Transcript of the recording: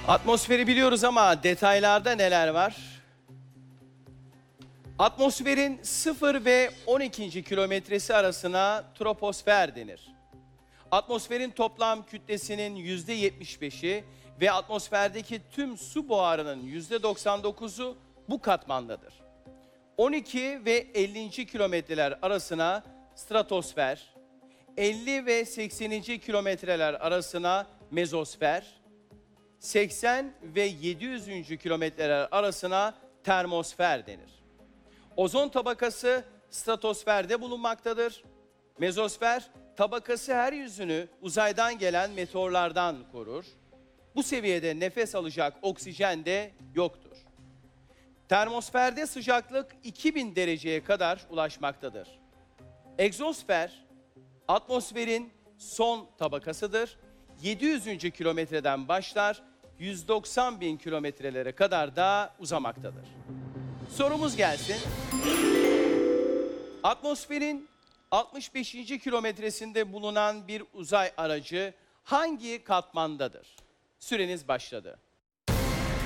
Atmosferi biliyoruz ama detaylarda neler var? Atmosferin 0 ve 12. kilometresi arasına troposfer denir. Atmosferin toplam kütlesinin %75'i ve atmosferdeki tüm su buharının %99'u bu katmandadır. 12 ve 50. kilometreler arasına stratosfer, 50 ve 80. kilometreler arasına mezosfer, 80 ve 700. kilometreler arasına termosfer denir. Ozon tabakası stratosferde bulunmaktadır. Mezosfer tabakası her yüzünü uzaydan gelen meteorlardan korur. Bu seviyede nefes alacak oksijen de yoktur. Termosferde sıcaklık 2000 dereceye kadar ulaşmaktadır. Egzosfer atmosferin son tabakasıdır. 700. kilometreden başlar, 190 bin kilometrelere kadar da uzamaktadır. Sorumuz gelsin. Atmosferin 65. kilometresinde bulunan bir uzay aracı hangi katmandadır? Süreniz başladı.